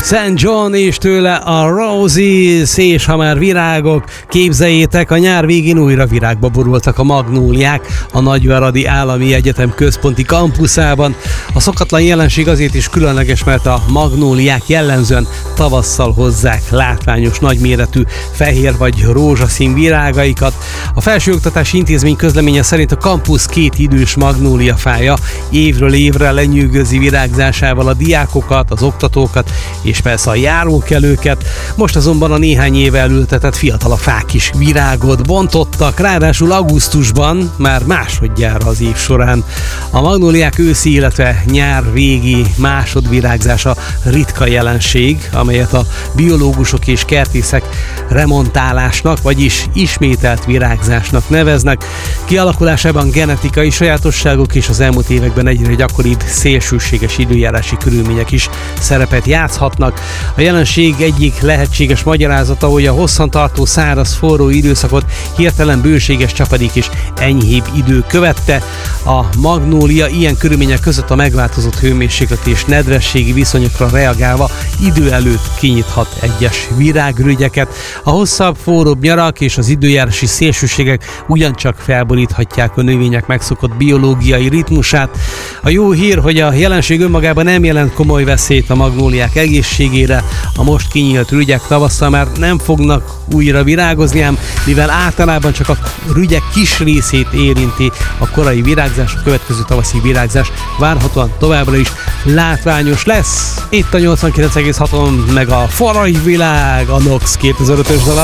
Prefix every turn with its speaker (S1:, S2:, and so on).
S1: St. John és tőle a Roses, és ha már virágok, képzeljétek, a nyár végén újra virágba borultak a magnóliák a Nagyváradi Állami Egyetem központi kampuszában. A szokatlan jelenség azért is különleges, mert a magnóliák jellemzően tavasszal hozzák látványos, nagyméretű fehér vagy rózsaszín virágaikat. A Felsőoktatási Intézmény közleménye szerint a kampusz két idős magnóliafája évről évre lenyűgözi virágzásával a diákokat, az oktatókat és persze a járókelőket. Most azonban a néhány éve elültetett fiatalabb fák is virágot bontottak, ráadásul augusztusban, már másodjára az év során. A magnóliák őszi, illetve nyár végi másodvirágzása ritka jelenség, amelyet a biológusok és kertészek remontálásnak, vagyis ismételt virágzásnak neveznek. Kialakulásában genetikai sajátosságok és az elmúlt években egyre gyakoribb szélsőséges időjárási körülmények is szerepet játszhatnak. A jelenség egyik lehetséges magyarázata, hogy a hosszantartó száraz forró időszakot hirtelen bőséges csapadék és enyhébb idő követte. A magnólia ilyen körülmények között a megváltozott hőmérséklet és nedvességi viszonyokra reagálva idő előtt kinyithat egyes virágrügyeket. A hosszabb, forróbb nyarak és az időjárási szélsőségek ugyancsak felboríthatják a növények megszokott biológiai ritmusát. A jó hír, hogy a jelenség önmagában nem jelent komoly veszélyt a magnóliák egészségére. A most kinyílt rügyek tavasszal már nem fognak újra virágozni, ám mivel általában csak a rügyek kis részét érinti a korai virágzás, a következő tavaszi virágzás várhatóan továbbra is látványos lesz. Itt a 89,6-on meg a Forraj világ, a Nox 2005-ös dala.